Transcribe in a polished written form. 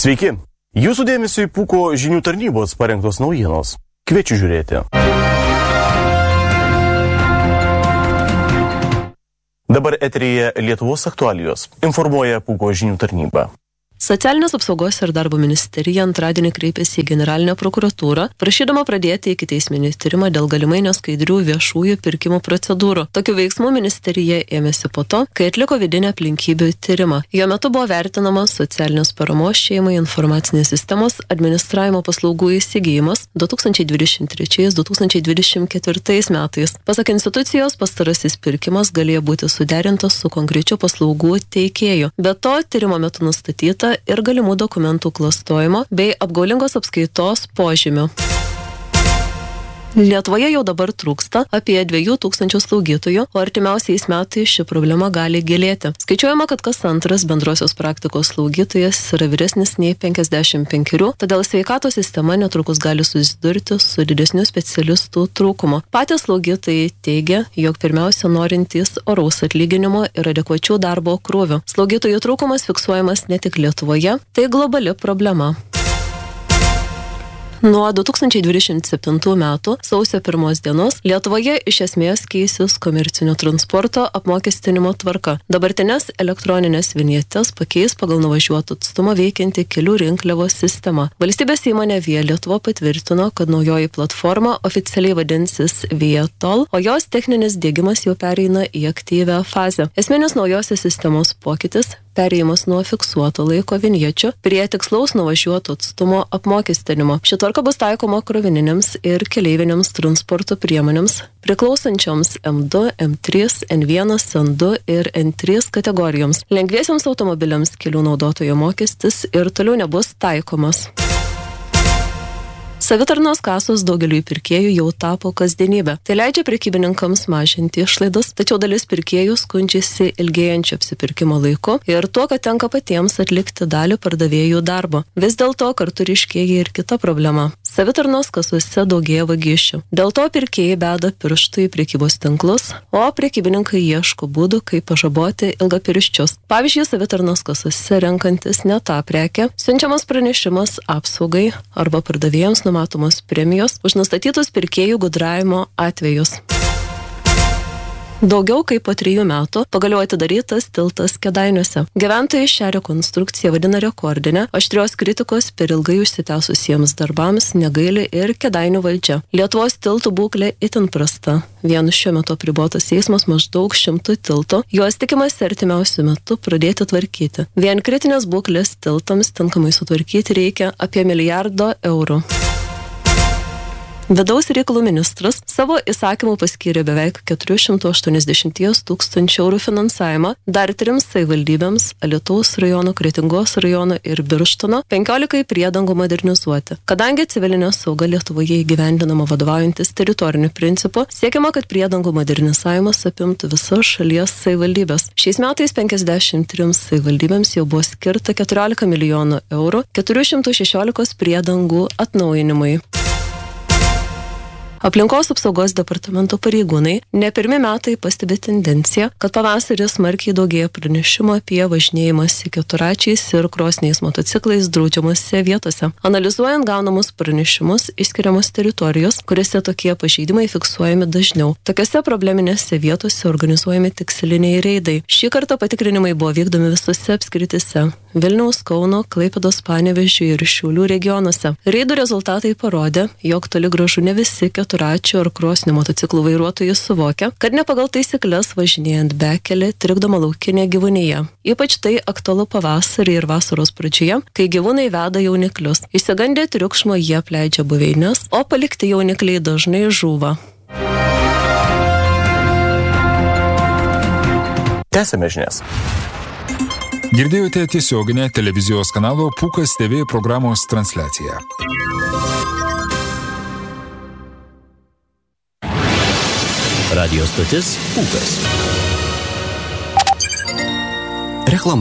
Sveiki! Jūsų dėmesio į Pūko žinių tarnybos parengtos naujienos. Kviečiu žiūrėti. Dabar eteryje Lietuvos aktualijos. Informuoja Pūko žinių tarnyba. Socialinės apsaugos ir darbo ministerija antradienį kreipėsi į generalinę prokuratūrą, prašydama pradėti ikiteisminį tyrimą dėl galimai neskaidrių viešųjų pirkimų procedūrų. Tokių veiksmų ministerija ėmėsi po to, kai atliko vidinę aplinkybių tyrimą. Jo metu buvo vertinamas socialinės paramos šeimai informacinės sistemos administravimo paslaugų įsigijimas 2023-2024 metais. Pasak institucijos, pastarasis pirkimas galėjo būti suderintas su konkrečiu paslaugų teikėju. Be to, tyrimo metu nustatyta ir galimų dokumentų klastojimo bei apgaulingos apskaitos požymių. Lietuvoje jau dabar trūksta apie 2000 slaugytojų, o artimiausiais metais ši problema gali gilėti. Skaičiuojama, kad kas antras bendrosios praktikos slaugytojas yra vyresnis nei 55, todėl sveikatos sistema netrukus gali susidurti su didesniu specialistų trūkumu. Patys slaugytojai teigia, jog pirmiausia norintys oraus atlyginimo ir adekvačių darbo krūvių. Slaugytojų trūkumas fiksuojamas ne tik Lietuvoje, tai globali problema. Nuo 2027 metų sausio 1 dienos Lietuvoje iš esmės keisis komercinio transporto apmokestinimo tvarka. Dabartinės elektroninės vinjetės pakeis pagal nuvažiuotų atstumą veikianti kelių rinkliavos sistema. Valstybės įmonė Via Lietuva patvirtino, kad naujoji platforma oficialiai vadinsis Via Toll, o jos techninis diegimas jau pereina į aktyvią fazę. Esminis naujosios sistemos pokytis – perėjimas nuo fiksuoto laiko vinječių prie tikslaus nuvažiuoto atstumo apmokestinimo. Ši tvarka bus taikoma krovininiams ir keleiviniams transporto priemonėms, priklausančioms M2, M3, N1, N2 ir N3 kategorijoms. Lengviesiams automobiliams kelių naudotojo mokestis ir toliau nebus taikomas. Savitarnos kasos daugeliui pirkėjų jau tapo kasdienybė. Tai leidžia prekybininkams mažinti išlaidas, tačiau dalis pirkėjų skundžiasi ilgėjančio apsipirkimo laiku ir tuo, kad tenka patiems atlikti dalį pardavėjų darbo. Vis dėlto kartu ryškėja ir kita problema. Savitarnos kasose daugėja vagysčių. Dėl to pirkėjai beda pirštų į prekybos tinklus, o prekybininkai ieško būdų, kaip pažaboti ilgapirščius. Pavyzdžiui, savitarnos kasose renkantis ne tą prekę, siunčiamas pranešimas apsaugai arba pardavėjams numatomos premijos už nustatytus pirkėjų gudravimo atvejus. Daugiau kaip po 3 metų pagaliau atidarytas tiltas Kėdainiuose. Gyventojai šią rekonstrukciją vadina rekordinę, aštrios kritikos per ilgai užsitęsusiems darbams negaili ir Kėdainių valdžia. Lietuvos tiltų būklė itin prasta. Vien šiuo metu apribotas eismas maždaug 100 tiltų, juos tikimasi artimiausiu metu pradėti tvarkyti. Vien kritinės būklės tiltams tinkamai sutvarkyti reikia apie 1 milijardo eurų. Vidaus reikalų ministras savo įsakymu paskyrė beveik 480 tūkstančių eurų finansavimą dar 3 savivaldybėms – Alytaus rajono, Kretingos rajono ir Birštono 15 priedangų modernizuoti. Kadangi civilinė sauga Lietuvoje įgyvendinama vadovaujantis teritoriniu principu, siekiama, kad priedangų modernizavimas apimtų visas šalies savivaldybės. Šiais metais 53 savivaldybėms jau buvo skirta 14 milijonų eurų 416 priedangų atnaujinimui. Aplinkos apsaugos departamento pareigūnai ne pirmi metai pastebi tendenciją, kad pavasarį smarkiai daugėja pranešimų apie važinėjimąsi keturračiais ir krosiniais motociklais draudžiamose vietose. Analizuojant gaunamus pranešimus, išskiriamos teritorijos, kuriuose tokie pažeidimai fiksuojami dažniau. Tokiose probleminėse vietose organizuojami tiksliniai reidai. Šį kartą patikrinimai buvo vykdomi visose apskritise – Vilniaus, Kauno, Klaipėdos, Panevėžio ir Šiaulių regionuose. Reidų rezultatai parodė, jog toli gražu ne visi keturračių ar krosinių motociklų vairuotojai suvokia, kad ne pagal taisykles važinėjant bekelį trikdoma laukinė gyvūnija. Ypač tai aktualu pavasarį ir vasaros pradžioje, kai gyvūnai veda jauniklius. Išsigandę triukšmo jie apleidžia buveines, o palikti jaunikliai dažnai žūva. Tęsiame žinias. Girdėjote tiesioginę televizijos kanalo Pūkas TV programos transliaciją. Radio stotis Pūkas. Reklama.